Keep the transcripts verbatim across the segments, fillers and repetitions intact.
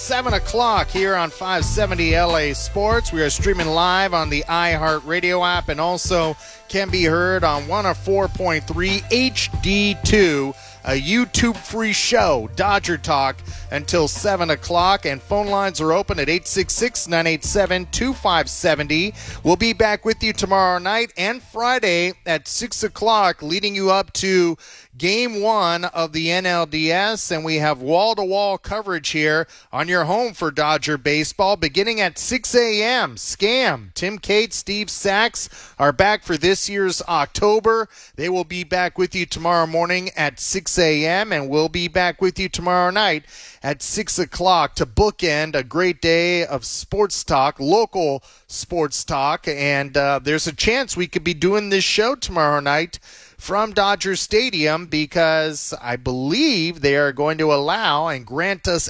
seven o'clock here on five seventy L A Sports. We are streaming live on the iHeartRadio app and also can be heard on one oh four point three H D two, a YouTube-free show, Dodger Talk, until seven o'clock. And phone lines are open at eight six six, nine eight seven, two five seven zero. We'll be back with you tomorrow night and Friday at six o'clock, leading you up to Game one of the N L D S, and we have wall-to-wall coverage here on your home for Dodger baseball beginning at six a.m. Scam, Tim Cates, Steve Sachs are back for this year's October. They will be back with you tomorrow morning at six a.m., and we'll be back with you tomorrow night at six o'clock to bookend a great day of sports talk, local sports talk, and uh, there's a chance we could be doing this show tomorrow night from Dodger Stadium because I believe they are going to allow and grant us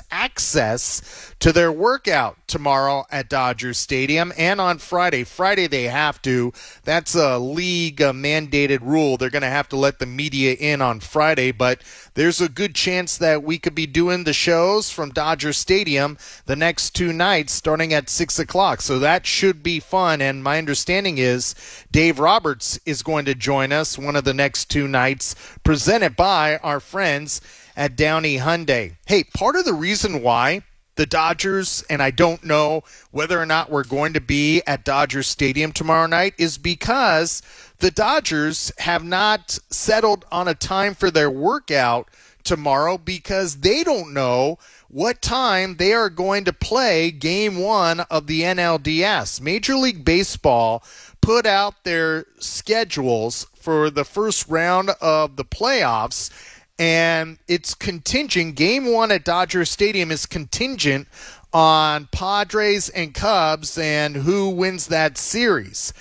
access to their workout tomorrow at Dodger Stadium and on Friday. Friday they have to. That's a league uh, mandated rule. They're going to have to let the media in on Friday, but there's a good chance that we could be doing the shows from Dodger Stadium the next two nights starting at six o'clock. So that should be fun, and my understanding is Dave Roberts is going to join us one of the next two nights, presented by our friends at Downey Hyundai. Hey, part of the reason why the Dodgers, and I don't know whether or not we're going to be at Dodger Stadium tomorrow night, is because the Dodgers have not settled on a time for their workout tomorrow because they don't know what time they are going to play game one of the N L D S. Major League Baseball put out their schedules for the first round of the playoffs, and it's contingent. Game one at Dodger Stadium is contingent on Padres and Cubs and who wins that series.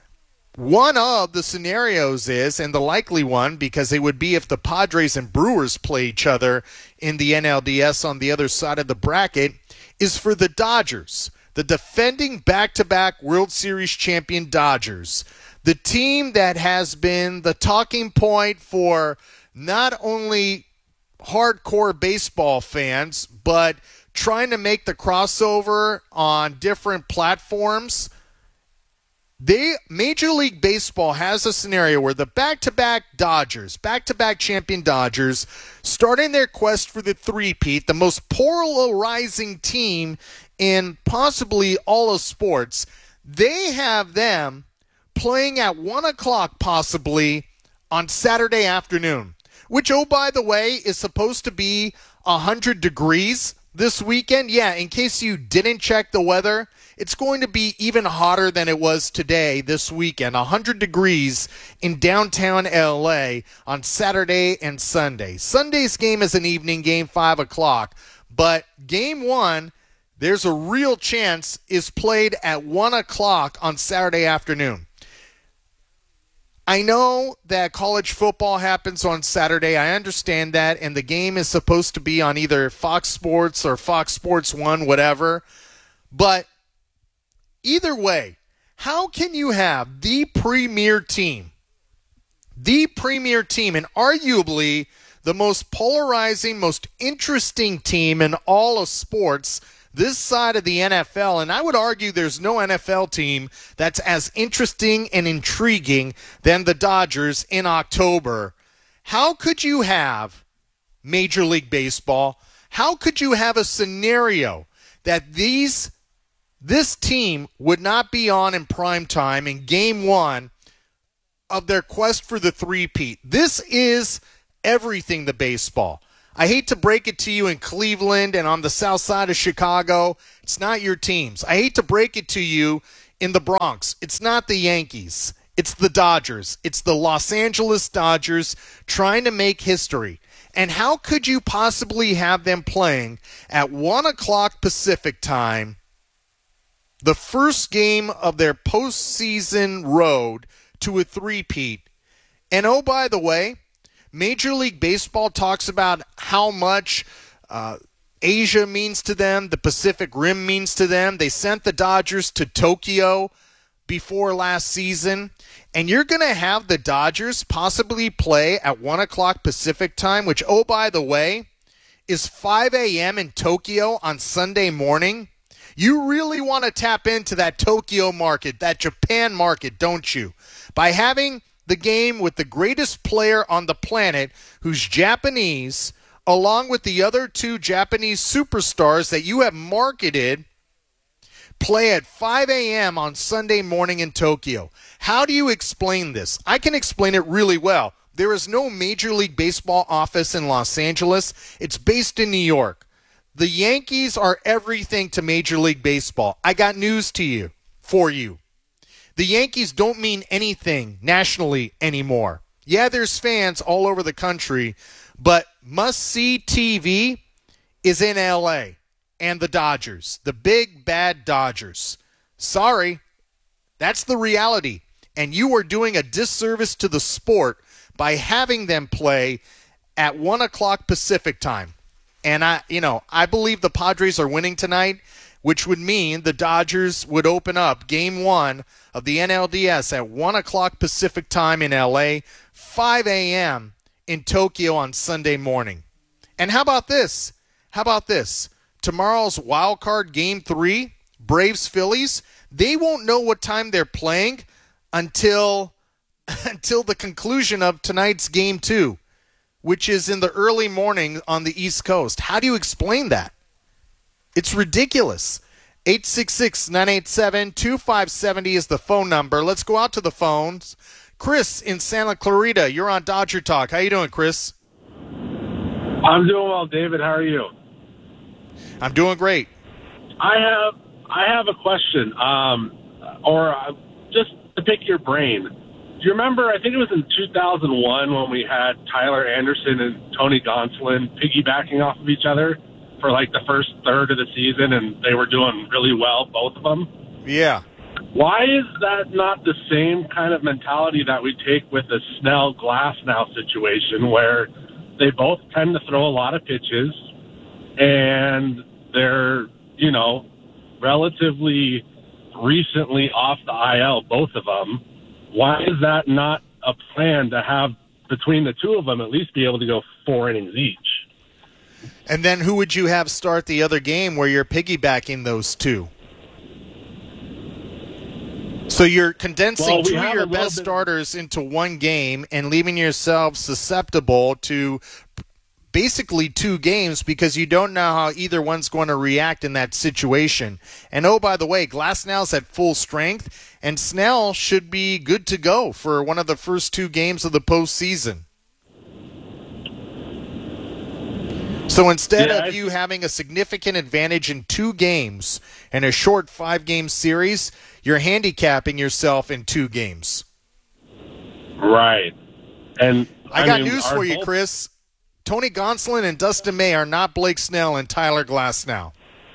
One of the scenarios is, and the likely one, because it would be if the Padres and Brewers play each other in the N L D S on the other side of the bracket, is for the Dodgers, the defending back-to-back World Series champion Dodgers, the team that has been the talking point for not only hardcore baseball fans, but trying to make the crossover on different platforms. They, Major League Baseball has a scenario where the back-to-back Dodgers, back-to-back champion Dodgers, starting their quest for the three-peat, the most polarizing team in possibly all of sports, they have them playing at one o'clock possibly on Saturday afternoon, which, oh, by the way, is supposed to be one hundred degrees this weekend. Yeah, in case you didn't check the weather, it's going to be even hotter than it was today this weekend. one hundred degrees in downtown L A on Saturday and Sunday. Sunday's game is an evening game, five o'clock. But game one, there's a real chance, is played at one o'clock on Saturday afternoon. I know that college football happens on Saturday. I understand that, and the game is supposed to be on either Fox Sports or Fox Sports one, whatever. But either way, how can you have the premier team, the premier team, and arguably the most polarizing, most interesting team in all of sports this side of the N F L, and I would argue there's no N F L team that's as interesting and intriguing than the Dodgers in October. How could you have Major League Baseball? How could you have a scenario that these this team would not be on in prime time in game one of their quest for the three-peat? This is everything to baseball. I hate to break it to you in Cleveland and on the south side of Chicago, it's not your teams. I hate to break it to you in the Bronx. It's not the Yankees. It's the Dodgers. It's the Los Angeles Dodgers trying to make history. And how could you possibly have them playing at one o'clock Pacific time, the first game of their postseason road to a three-peat? And oh, by the way, Major League Baseball talks about how much uh, Asia means to them, the Pacific Rim means to them. They sent the Dodgers to Tokyo before last season, and you're going to have the Dodgers possibly play at one o'clock Pacific time, which, oh, by the way, is five a.m. in Tokyo on Sunday morning. You really want to tap into that Tokyo market, that Japan market, don't you? By having the game with the greatest player on the planet who's Japanese, along with the other two Japanese superstars that you have marketed, play at five a.m. on Sunday morning in Tokyo. How do you explain this? I can explain it really well. There is no Major League Baseball office in Los Angeles. It's based in New York. The Yankees are everything to Major League Baseball. I got news to you, for you. The Yankees don't mean anything nationally anymore. Yeah, there's fans all over the country, but must-see T V is in L A and the Dodgers, the big, bad Dodgers. Sorry, that's the reality. And you are doing a disservice to the sport by having them play at one o'clock Pacific time. And, I, you know, I believe the Padres are winning tonight, which would mean the Dodgers would open up game one of the N L D S at one o'clock Pacific time in L A, five a.m. in Tokyo on Sunday morning. And how about this? How about this? Tomorrow's wild card game three, Braves-Phillies, they won't know what time they're playing until, until the conclusion of tonight's game two, which is in the early morning on the East Coast. How do you explain that? It's ridiculous. eight six six, nine eight seven, two five seven zero is the phone number. Let's go out to the phones. Chris in Santa Clarita, you're on Dodger Talk. How you doing, Chris? I'm doing well, David. How are you? I'm doing great. I have I have a question, um, or uh, just to pick your brain. Do you remember, I think it was in two thousand one when we had Tyler Anderson and Tony Gonsolin piggybacking off of each other for like the first third of the season, and they were doing really well, both of them? Yeah. Why is that not the same kind of mentality that we take with the Snell-Glasnow situation, where they both tend to throw a lot of pitches and they're, you know, relatively recently off the I L, both of them? Why is that not a plan to have between the two of them at least be able to go four innings each? And then who would you have start the other game where you're piggybacking those two? So you're condensing well, we two of your best bit... starters into one game and leaving yourself susceptible to basically two games because you don't know how either one's going to react in that situation. And oh, by the way, Glasnow's at full strength, and Snell should be good to go for one of the first two games of the postseason. So instead yeah, of you having a significant advantage in two games in a short five-game series, you're handicapping yourself in two games. Right. And I, I got mean, news for you, both... Chris. Tony Gonsolin and Dustin May are not Blake Snell and Tyler Glasnow.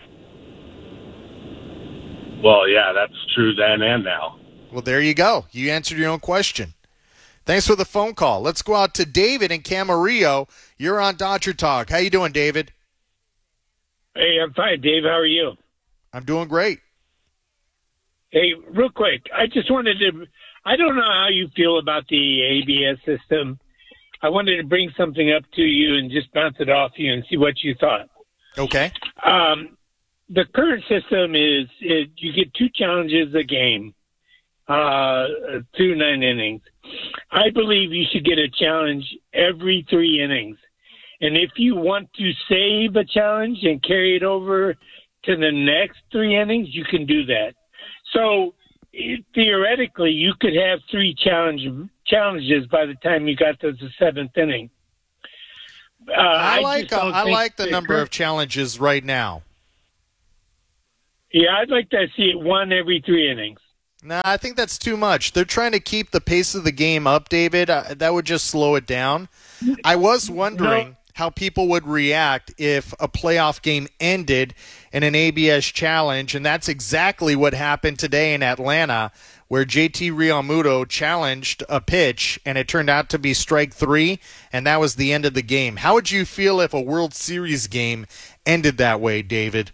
Well, yeah, that's true then and now. Well, there you go. You answered your own question. Thanks for the phone call. Let's go out to David in Camarillo. You're on Dodger Talk. How you doing, David? Hey, I'm fine, Dave. How are you? I'm doing great. Hey, real quick, I just wanted to – I don't know how you feel about the A B S system. I wanted to bring something up to you and just bounce it off you and see what you thought. Okay. Um, the current system is it, you get two challenges a game, uh, two nine innings. I believe you should get a challenge every three innings. And if you want to save a challenge and carry it over to the next three innings, you can do that. So it, theoretically, you could have three challenge, challenges by the time you got to the seventh inning. Uh, I I like uh, I like the number of challenges right now. Yeah, I'd like to see it one every three innings. No, nah, I think that's too much. They're trying to keep the pace of the game up, David. Uh, that would just slow it down. I was wondering no. how people would react if a playoff game ended in an A B S challenge, and that's exactly what happened today in Atlanta, where J T Realmuto challenged a pitch, and it turned out to be strike three, and that was the end of the game. How would you feel if a World Series game ended that way, David?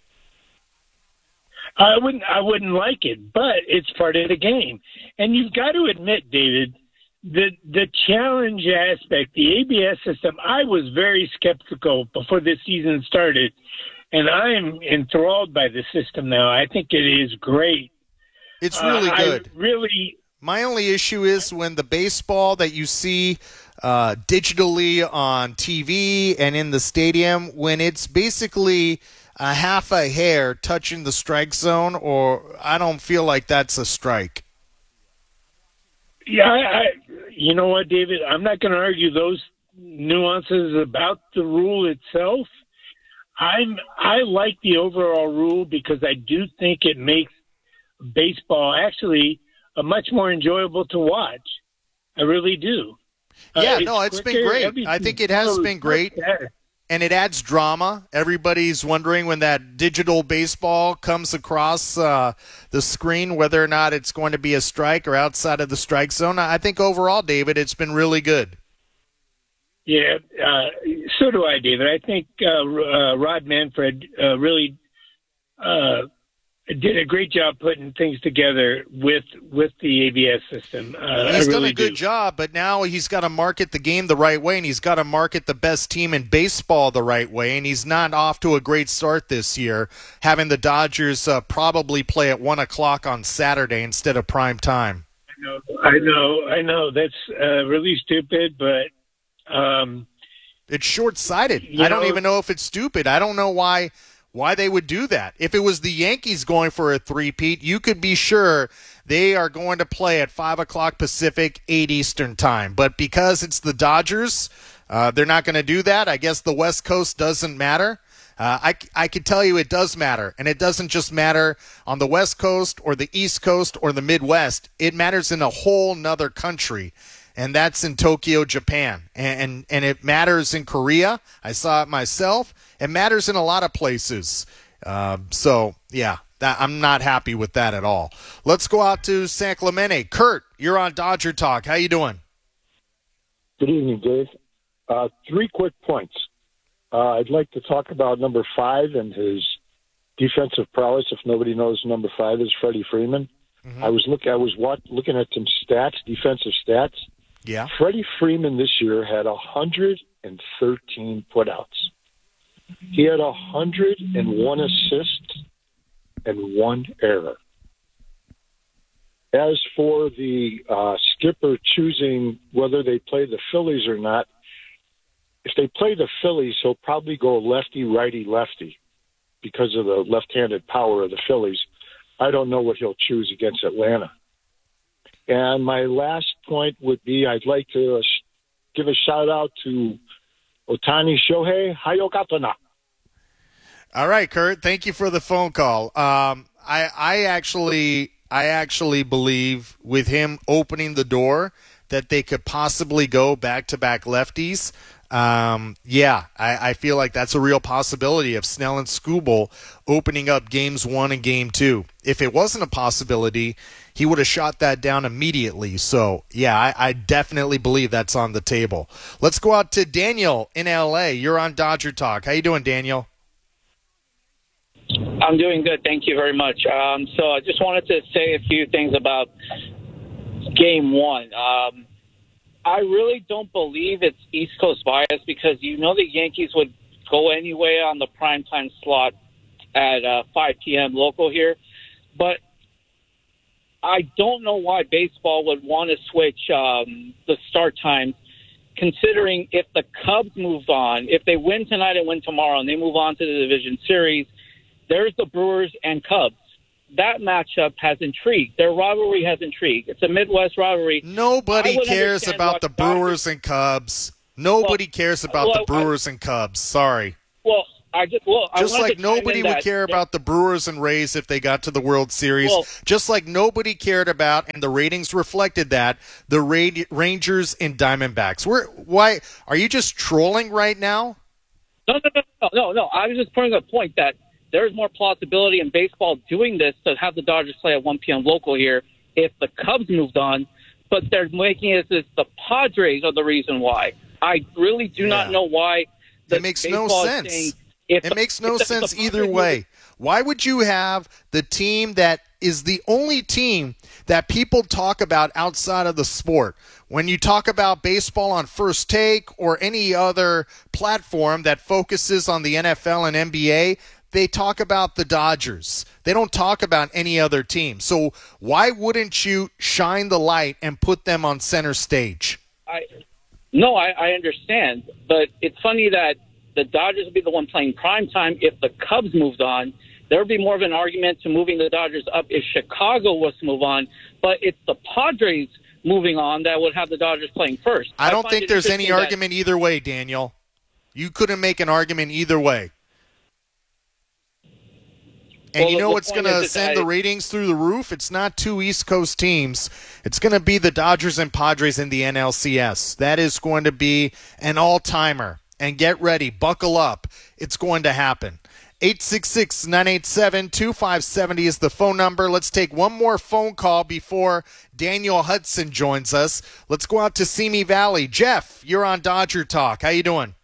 I wouldn't. I wouldn't like it, but it's part of the game, and you've got to admit, David, the the challenge aspect, the A B S system, I was very skeptical before this season started, and I am enthralled by the system now. I think it is great. It's really uh, good. I really. My only issue is when the baseball that you see uh, digitally on T V and in the stadium, when it's basically a half a hair touching the strike zone, or I don't feel like that's a strike. Yeah, I, I, you know what, David? I'm not going to argue those nuances about the rule itself. I'm I like the overall rule because I do think it makes baseball actually a much more enjoyable to watch. I really do. Yeah, uh, no, it's quicker, been great. everything. I think it has So been great. better. And it adds drama. Everybody's wondering when that digital baseball comes across uh, the screen whether or not it's going to be a strike or outside of the strike zone. I think overall, David, it's been really good. Yeah, uh, so do I, David. I think uh, uh, Rod Manfred uh, really uh, did a great job putting things together with with the A B S system. Uh, he's I really done a good do. job, but now he's got to market the game the right way, and he's got to market the best team in baseball the right way, and he's not off to a great start this year, having the Dodgers uh, probably play at one o'clock on Saturday instead of prime time. I know, I know, I know. That's uh, really stupid, but um, It's short-sighted. You I don't know- even know if it's stupid. I don't know why why they would do that. If it was the Yankees going for a three-peat, you could be sure they are going to play at five o'clock Pacific, eight Eastern time. But because it's the Dodgers, uh, they're not going to do that. I guess the West Coast doesn't matter. Uh, I, I can tell you it does matter, and it doesn't just matter on the West Coast or the East Coast or the Midwest. It matters in a whole nother country, and that's in Tokyo, Japan. And, and, and it matters in Korea. I saw it myself. It matters in a lot of places. Uh, so, yeah, that, I'm not happy with that at all. Let's go out to San Clemente. Kurt, you're on Dodger Talk. How you doing? Good evening, Dave. Uh, three quick points. Uh, I'd like to talk about number five and his defensive prowess. If nobody knows, number five is Freddie Freeman. Mm-hmm. I was look. I was watch, looking at some stats, defensive stats. Yeah. Freddie Freeman this year had one hundred thirteen putouts. He had one hundred one assists and one error. As for the uh, skipper choosing whether they play the Phillies or not, if they play the Phillies, he'll probably go lefty, righty, lefty because of the left-handed power of the Phillies. I don't know what he'll choose against Atlanta. And my last point would be I'd like to uh, give a shout-out to Otani Shohei Hayokatana. All right, Kurt. Thank you for the phone call. Um, I, I actually, I actually believe with him opening the door that they could possibly go back-to-back lefties. Um, yeah, I, I feel like that's a real possibility of Snell and Skubal opening up games one and game two. If it wasn't a possibility, he would have shot that down immediately. So, yeah, I, I definitely believe that's on the table. Let's go out to Daniel in L A. You're on Dodger Talk. How you doing, Daniel? I'm doing good. Thank you very much. Um, so I just wanted to say a few things about game one. Um, I really don't believe it's East Coast bias because you know the Yankees would go anyway on the primetime slot at uh, five p.m. local here. But I don't know why baseball would want to switch um, the start times, considering if the Cubs moved on, if they win tonight and win tomorrow and they move on to the division series, there's the Brewers and Cubs. That matchup has intrigue. Their rivalry has intrigue. It's a Midwest rivalry. Nobody cares understand about why the the Dodgers- Brewers and Cubs. Nobody Well, cares about well, the Brewers and Cubs. Sorry. Well, I just well, I Just wanted like to chime nobody in would that- care that- about the Brewers and Rays if they got to the World Series. Well- Just like nobody cared about, and the ratings reflected that, the Ra- Rangers and Diamondbacks. We're, why are you just trolling right now? No, no, no, no, no, no. I was just pointing out a point that there's more plausibility in baseball doing this to have the Dodgers play at one p.m. local here if the Cubs moved on, but they're making it as the Padres are the reason why. I really do Yeah. not know why. The It makes no baseball is sense. saying if It the- makes no if the- if sense the either Padres way. Why would you have the team that is the only team that people talk about outside of the sport. When you talk about baseball on First Take or any other platform that focuses on the N F L and N B A, they talk about the Dodgers. They don't talk about any other team. So why wouldn't you shine the light and put them on center stage? I No, I, I understand. But it's funny that the Dodgers would be the one playing prime time. If the Cubs moved on, there would be more of an argument to moving the Dodgers up if Chicago was to move on. But it's the Padres moving on that would have the Dodgers playing first. I don't I think there's any argument that, either way, Daniel. You couldn't make an argument either way. And well, you know what's going to send I, the ratings through the roof? It's not two East Coast teams. It's going to be the Dodgers and Padres in the N L C S. That is going to be an all-timer. And get ready. Buckle up. It's going to happen. eight six six, nine eight seven, two five seven zero is the phone number. Let's take one more phone call before Daniel Hudson joins us. Let's go out to Simi Valley. Jeff, you're on Dodger Talk. How you doing?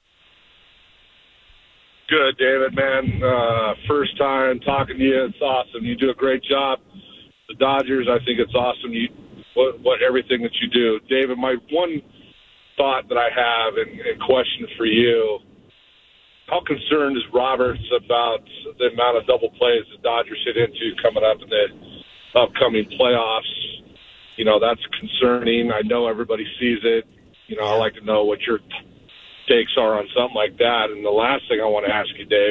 Good, David, man. Uh, first time talking to you. It's awesome. You do a great job. The Dodgers, I think it's awesome. You what, what everything that you do. David, my one thought that I have and, and question for you, how concerned is Roberts about the amount of double plays the Dodgers hit into coming up in the upcoming playoffs? You know, that's concerning. I know everybody sees it. You know, I'd like to know what your takes are on something like that. And the last thing I want to ask you, Dave,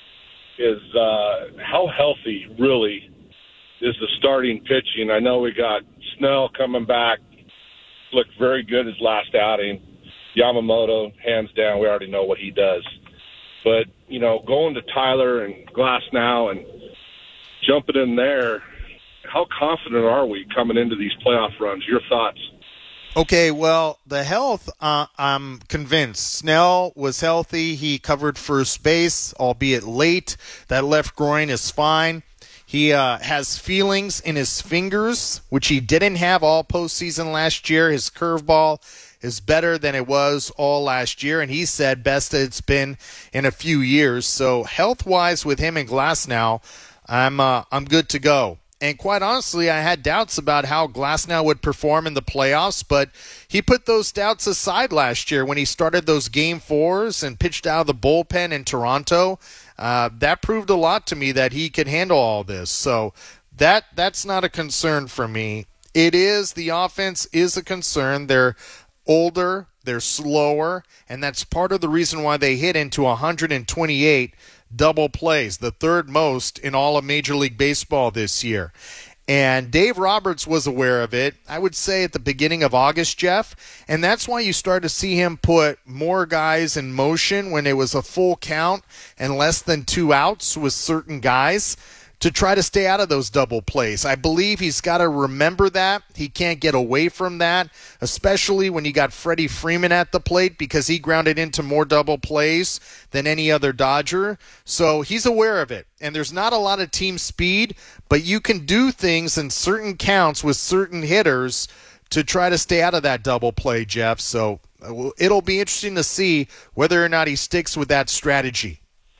is uh, how healthy really is the starting pitching? I know we got Snell coming back, looked very good his last outing. Yamamoto, hands down, we already know what he does. But, you know, going to Tyler and Glasnow and jumping in there, how confident are we coming into these playoff runs? Your thoughts? Okay, well, the health, uh, I'm convinced. Snell was healthy. He covered first base, albeit late. That left groin is fine. He uh, has feelings in his fingers, which he didn't have all postseason last year. His curveball is better than it was all last year, and he said best it's been in a few years. So health-wise with him and Glasnow, I'm uh, I'm good to go. And quite honestly, I had doubts about how Glasnow would perform in the playoffs, but he put those doubts aside last year when he started those game fours and pitched out of the bullpen in Toronto. Uh, that proved a lot to me that he could handle all this. So that that's not a concern for me. It is, the offense is a concern. They're older, they're slower, and that's part of the reason why they hit into one hundred twenty-eight double plays, the third most in all of Major League Baseball this year. And Dave Roberts was aware of it, I would say, at the beginning of August, Jeff. And that's why you start to see him put more guys in motion when it was a full count and less than two outs with certain guys to try to stay out of those double plays. I believe he's got to remember that. He can't get away from that, especially when you got Freddie Freeman at the plate, because he grounded into more double plays than any other Dodger. So he's aware of it. And there's not a lot of team speed, but you can do things in certain counts with certain hitters to try to stay out of that double play, Jeff. So it'll be interesting to see whether or not he sticks with that strategy.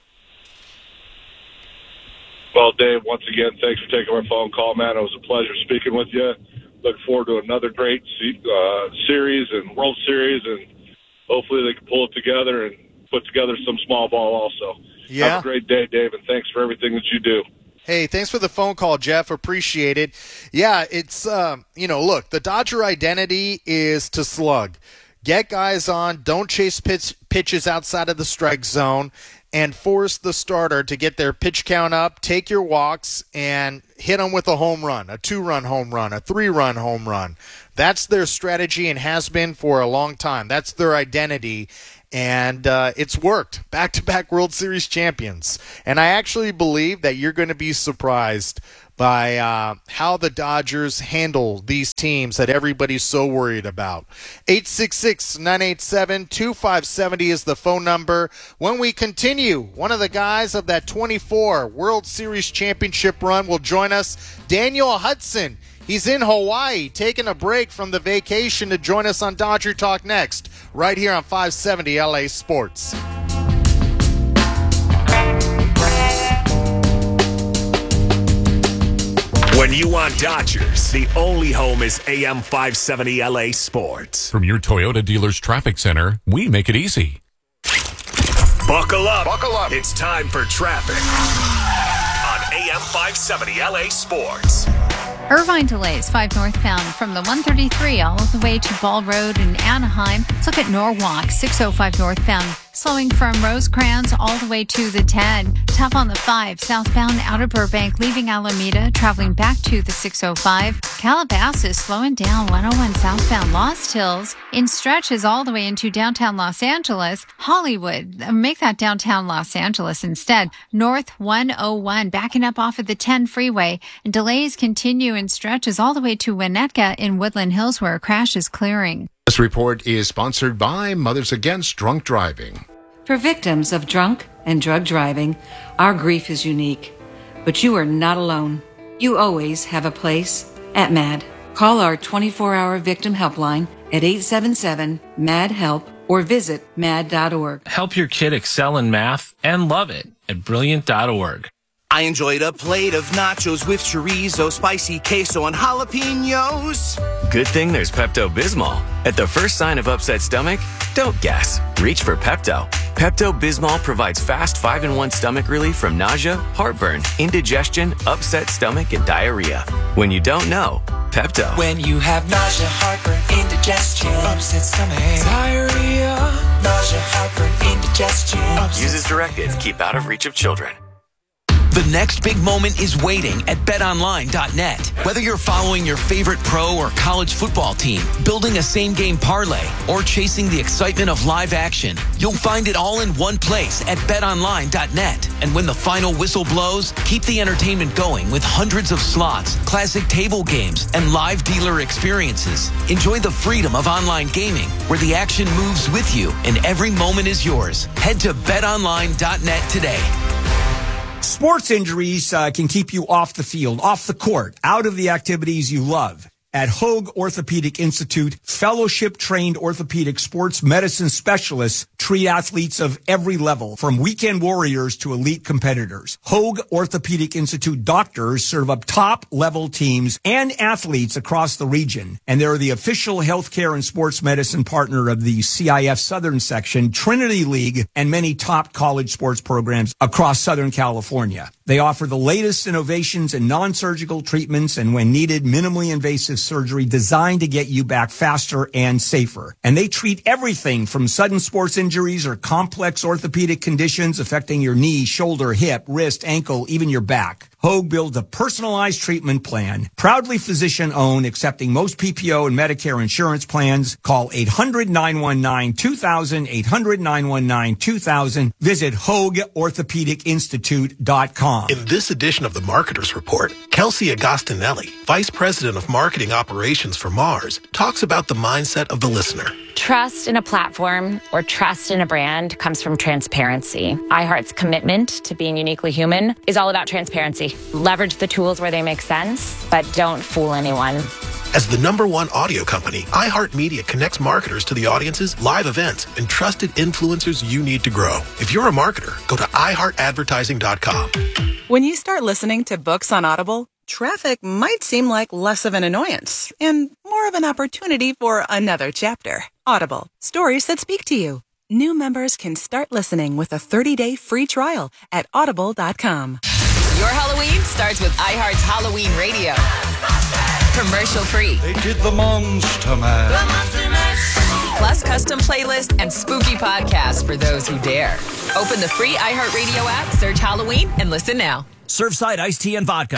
Well, Dave, once again, thanks for taking my phone call, man. It was a pleasure speaking with you. Look forward to another great uh, series and World Series, and hopefully they can pull it together and put together some small ball also. Yeah. Have a great day, Dave, and thanks for everything that you do. Hey, thanks for the phone call, Jeff. Appreciate it. Yeah, it's, uh, you know, look, the Dodger identity is to slug. Get guys on, don't chase pitch, pitches outside of the strike zone, and force the starter to get their pitch count up, take your walks, and hit them with a home run, a two-run home run, a three-run home run. That's their strategy and has been for a long time. That's their identity, and uh, it's worked. Back-to-back World Series champions. And I actually believe that you're going to be surprised by uh, how the Dodgers handle these teams that everybody's so worried about. eight six six, nine eight seven, two five seven zero is the phone number. When we continue, one of the guys of that twenty-four World Series championship run will join us, Daniel Hudson. He's in Hawaii, taking a break from the vacation to join us on Dodger Talk next, right here on five seventy L A Sports. When you want Dodgers, the only home is A M five seventy L A Sports. From your Toyota dealer's traffic center, we make it easy. Buckle up. Buckle up. It's time for traffic on A M five seventy L A Sports. Irvine delays five northbound from the one thirty-three all the way to Ball Road in Anaheim. Let's look at Norwalk, six oh five northbound, slowing from Rosecrans all the way to the ten. Tough on the five, southbound out of Burbank, leaving Alameda, traveling back to the six oh five. Calabasas slowing down one oh one southbound Lost Hills in stretches all the way into downtown Los Angeles. Hollywood, make that downtown Los Angeles instead. North one oh one, backing up off of the ten freeway, and delays continue in stretches all the way to Winnetka in Woodland Hills where a crash is clearing. This report is sponsored by Mothers Against Drunk Driving. For victims of drunk and drug driving, our grief is unique, but you are not alone. You always have a place at MAD. Call our twenty-four hour victim helpline at eight seven seven, M A D, HELP or visit mad dot org. Help your kid excel in math and love it at brilliant dot org. I enjoyed a plate of nachos with chorizo, spicy queso, and jalapenos. Good thing there's Pepto-Bismol. At the first sign of upset stomach, don't guess. Reach for Pepto. Pepto-Bismol provides fast five in one stomach relief from nausea, heartburn, indigestion, upset stomach, and diarrhea. When you don't know, Pepto. When you have nausea, heartburn, indigestion, upset stomach, diarrhea, nausea, heartburn, indigestion. Use as directed. Keep out of reach of children. The next big moment is waiting at bet online dot net. Whether you're following your favorite pro or college football team, building a same-game parlay, or chasing the excitement of live action, you'll find it all in one place at bet online dot net. And when the final whistle blows, keep the entertainment going with hundreds of slots, classic table games, and live dealer experiences. Enjoy the freedom of online gaming, where the action moves with you and every moment is yours. Head to bet online dot net today. Sports injuries uh, can keep you off the field, off the court, out of the activities you love. At Hoag Orthopedic Institute, fellowship-trained orthopedic sports medicine specialists treat athletes of every level, from weekend warriors to elite competitors. Hoag Orthopedic Institute doctors serve up top-level teams and athletes across the region, and they're the official healthcare and sports medicine partner of the C I F Southern Section, Trinity League, and many top college sports programs across Southern California. They offer the latest innovations in non-surgical treatments and, when needed, minimally invasive surgery designed to get you back faster and safer. And they treat everything from sudden sports injuries or complex orthopedic conditions affecting your knee, shoulder, hip, wrist, ankle, even your back. Hoag builds a personalized treatment plan, proudly physician-owned, accepting most P P O and Medicare insurance plans. Call eight hundred, nine one nine, two thousand, eight hundred, nine one nine, two thousand. Visit Hoag Orthopedic Institute dot com. In this edition of the Marketers Report, Kelsey Agostinelli, Vice President of Marketing Operations for Mars, talks about the mindset of the listener. Trust in a platform or trust in a brand comes from transparency. iHeart's commitment to being uniquely human is all about transparency. Leverage the tools where they make sense, but don't fool anyone. As the number one audio company, iHeartMedia connects marketers to the audiences, live events, and trusted influencers you need to grow. If you're a marketer, go to i heart advertising dot com. When you start listening to books on Audible, traffic might seem like less of an annoyance and more of an opportunity for another chapter. Audible, stories that speak to you. New members can start listening with a thirty day free trial at audible dot com. Your Halloween starts with iHeart's Halloween Radio. Commercial free. They did the Monster Mash. The Monster Mash. Plus custom playlists and spooky podcasts for those who dare. Open the free iHeartRadio app, search Halloween, and listen now. Surfside iced tea and vodka.